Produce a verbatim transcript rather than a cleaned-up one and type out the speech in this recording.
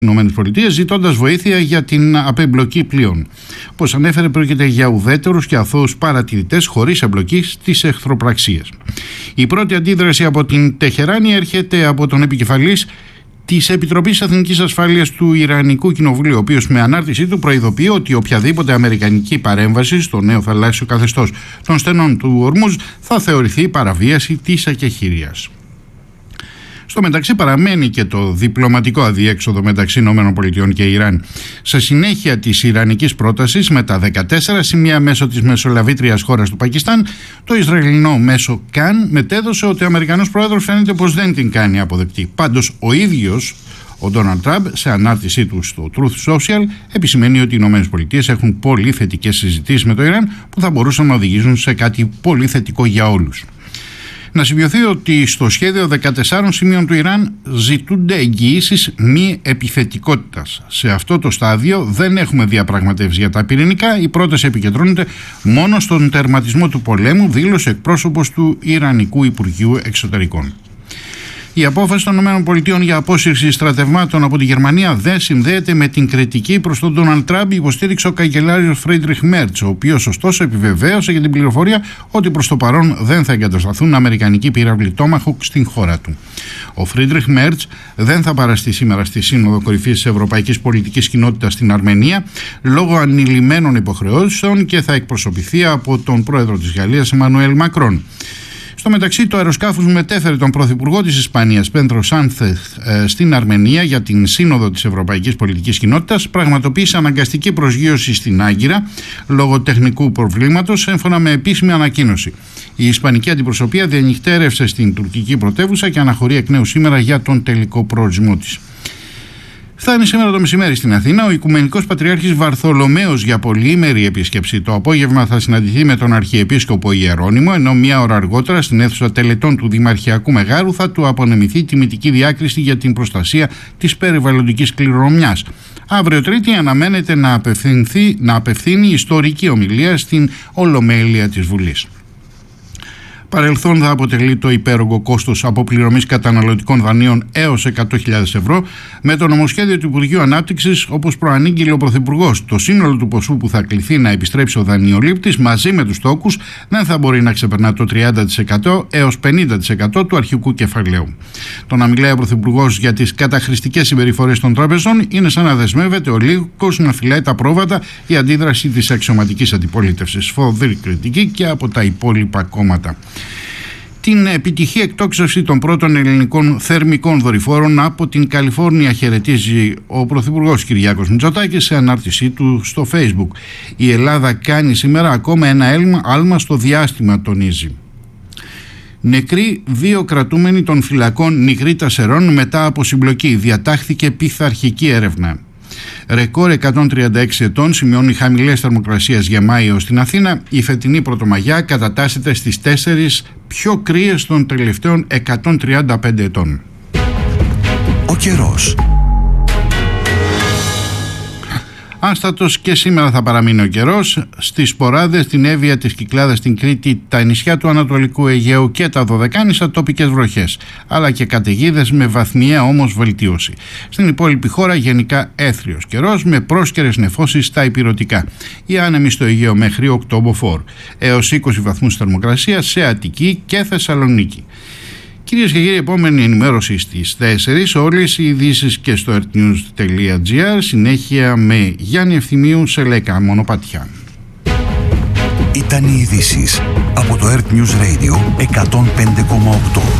ΗΠΑ, ζητώντας βοήθεια για την απεμπλοκή πλοίων. Όπως ανέφερε, πρόκειται για ουδέτερους και αθώους παρατηρητές χωρίς εμπλοκή στις εχθροπραξίες. Η πρώτη αντίδραση από την Τεχεράνη έρχεται από τον επικεφαλής της Επιτροπής Εθνικής Ασφάλειας του Ιρανικού Κοινοβουλίου, ο οποίος με ανάρτησή του προειδοποιεί ότι οποιαδήποτε αμερικανική παρέμβαση στο νέο θαλάσσιο καθεστώς των στενών του Ορμούζ θα θεωρηθεί παραβίαση της ακεχηρίας. Στο μεταξύ παραμένει και το διπλωματικό αδιέξοδο μεταξύ ΗΠΑ και Ιράν. Σε συνέχεια της ιρανικής πρότασης με τα δεκατέσσερα σημεία μέσω της μεσολαβήτριας χώρας του Πακιστάν, το Ισραηλινό μέσο Καν μετέδωσε ότι ο Αμερικανός πρόεδρος φαίνεται πως δεν την κάνει αποδεκτή. Πάντως ο ίδιος ο Ντόναλντ Τραμπ, σε ανάρτησή του στο Truth Social, επισημαίνει ότι οι ΗΠΑ έχουν πολύ θετικές συζητήσεις με το Ιράν που θα μπορούσαν να οδηγήσουν σε κάτι πολύ θετικό για όλους. Να σημειωθεί ότι στο σχέδιο δεκατεσσάρων σημείων του Ιράν ζητούνται εγγυήσεις μη επιθετικότητας. Σε αυτό το στάδιο δεν έχουμε διαπραγματεύσει για τα πυρηνικά. Η πρόταση επικεντρώνεται μόνο στον τερματισμό του πολέμου, δήλωσε εκπρόσωπος του Ιρανικού Υπουργείου Εξωτερικών. Η απόφαση των ΗΠΑ για απόσυρση στρατευμάτων από τη Γερμανία δεν συνδέεται με την κριτική προς τον Ντόναλντ Τραμπ, υποστήριξε ο καγκελάριος Φρίντριχ Μέρτς, ο οποίος ωστόσο επιβεβαίωσε για την πληροφορία ότι προς το παρόν δεν θα εγκατασταθούν αμερικανικοί πύραυλοι Tomahawk στην χώρα του. Ο Φρίντριχ Μέρτς δεν θα παραστεί σήμερα στη Σύνοδο Κορυφής της Ευρωπαϊκής Πολιτικής Κοινότητας στην Αρμενία λόγω ανηλυμένων υποχρεώσεων και θα εκπροσωπηθεί από τον πρόεδρο της Γαλλίας Εμμανουέλ Μακρόν. Στο μεταξύ, το αεροσκάφος μετέφερε τον πρωθυπουργό της Ισπανίας, Πέντρο Σάνθεθ, στην Αρμενία για την Σύνοδο της Ευρωπαϊκής Πολιτικής Κοινότητας, πραγματοποίησε αναγκαστική προσγείωση στην Άγκυρα λόγω τεχνικού προβλήματος, σύμφωνα με επίσημη ανακοίνωση. Η Ισπανική αντιπροσωπεία διανυκτέρευσε στην τουρκική πρωτεύουσα και αναχωρεί εκ νέου σήμερα για τον τελικό προορισμό της. Φτάνει σήμερα το μεσημέρι στην Αθήνα ο Οικουμενικός Πατριάρχης Βαρθολομαίος για πολυήμερη επίσκεψη. Το απόγευμα θα συναντηθεί με τον Αρχιεπίσκοπο Ιερώνυμο, ενώ μία ώρα αργότερα στην αίθουσα τελετών του Δημαρχιακού Μεγάρου θα του απονεμηθεί τιμητική διάκριση για την προστασία της περιβαλλοντικής κληρονομιάς. Αύριο Τρίτη αναμένεται να, απευθυνθεί, να απευθύνει ιστορική ομιλία στην Ολομέλεια της Βουλής. Παρελθόν θα αποτελεί το υπέρογκο κόστος αποπληρωμής καταναλωτικών δανείων έως εκατό χιλιάδες ευρώ με το νομοσχέδιο του Υπουργείου Ανάπτυξης, όπως προανήγγειλε ο Πρωθυπουργός. Το σύνολο του ποσού που θα κληθεί να επιστρέψει ο δανειολήπτης μαζί με τους τόκους δεν θα μπορεί να ξεπερνά το τριάντα τοις εκατό έως πενήντα τοις εκατό του αρχικού κεφαλαίου. Το να μιλάει ο Πρωθυπουργός για τις καταχρηστικές συμπεριφορές των τραπεζών είναι σαν να δεσμεύεται ο λύκος να φυλάει τα πρόβατα, η αντίδραση της αξιωματικής αντιπολίτευσης. Φοβερή κριτική και από τα υπόλοιπα κόμματα. Την επιτυχή εκτόξευση των πρώτων ελληνικών θερμικών δορυφόρων από την Καλιφόρνια χαιρετίζει ο Πρωθυπουργός Κυριάκος Μητσοτάκης σε ανάρτησή του στο Facebook. Η Ελλάδα κάνει σήμερα ακόμα ένα άλμα στο διάστημα, τονίζει. Νεκροί δύο κρατούμενοι των φυλακών Νιγρήτα Σερών μετά από συμπλοκή. Διατάχθηκε πειθαρχική έρευνα. Ρεκόρ εκατόν τριάντα έξι ετών σημειώνει χαμηλές θερμοκρασίες για Μάιο στην Αθήνα. Η φετινή Πρωτομαγιά κατατάσσεται στις τέσσερις πιο κρύες των τελευταίων εκατόν τριάντα πέντε ετών. Ο καιρός. Άστατος και σήμερα θα παραμείνει ο καιρός. Στις Ποράδες, την Εύβοια, τις Κυκλάδες, στην Κρήτη, τα νησιά του Ανατολικού Αιγαίου και τα Δωδεκάνησα τοπικές βροχές, αλλά και καταιγίδες με βαθμιαία όμως βελτίωση. Στην υπόλοιπη χώρα γενικά έθριος καιρός με πρόσκαιρες νεφώσεις στα ηπειρωτικά. Οι άνεμοι στο Αιγαίο μέχρι οκτώ μποφόρ, έως είκοσι βαθμούς θερμοκρασία σε Αττική και Θεσσαλονίκη. Κυρίες και κύριοι, επόμενη ενημέρωση στις τέσσερις, όλες οι ειδήσεις και στο earthnews τελεία gr, συνέχεια με Γιάννη Ευθυμίου σε Λέκα Μονοπάτια. Ήταν οι ειδήσεις από το Earth News Radio εκατόν πέντε κόμμα οκτώ.